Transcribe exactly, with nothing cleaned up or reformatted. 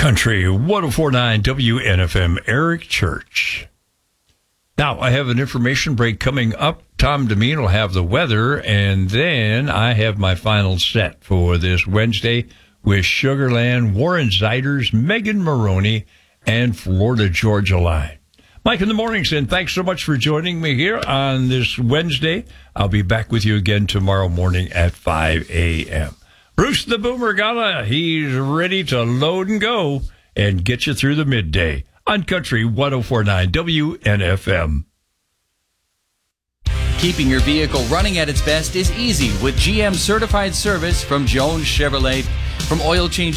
Country one oh four point nine W N F M, Eric Church. Now, I have an information break coming up. Tom Demeen will have the weather, and then I have my final set for this Wednesday with Sugarland, Warren Zeiders, Megan Maroney, and Florida Georgia Line. Mike in the Mornings, and thanks so much for joining me here on this Wednesday. I'll be back with you again tomorrow morning at five a.m. Bruce the Boomer Gala, he's ready to load and go and get you through the midday on Country one oh four point nine W N F M. Keeping your vehicle running at its best is easy with G M certified service from Jones Chevrolet. From oil change